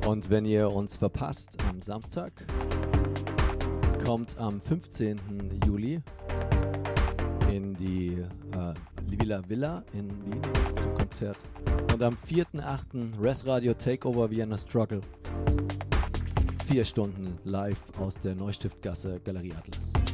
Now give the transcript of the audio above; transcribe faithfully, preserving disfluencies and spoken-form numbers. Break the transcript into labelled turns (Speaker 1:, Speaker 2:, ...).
Speaker 1: Und wenn ihr uns verpasst am Samstag, kommt am fünfzehnten Juli in die äh, Villa Villa in Wien zum Konzert. Und am vierten achten Res Radio Takeover Vienna Struggle. Vier Stunden live aus der Neustiftgasse Galerie Atlas.